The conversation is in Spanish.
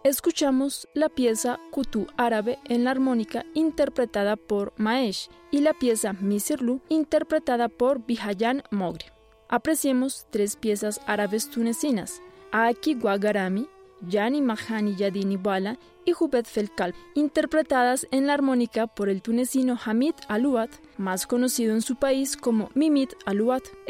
Escuchamos la pieza Kutu árabe en la armónica interpretada por Maesh y la pieza Misirlu interpretada por Bihayan Mogri. Apreciemos 3 piezas árabes tunecinas, Aki Guagarami, Yani Mahani Yadini Bala y Jubet Felkalb, interpretadas en la armónica por el tunecino Hamid Alouat, más conocido en su país como Mimit Alouat.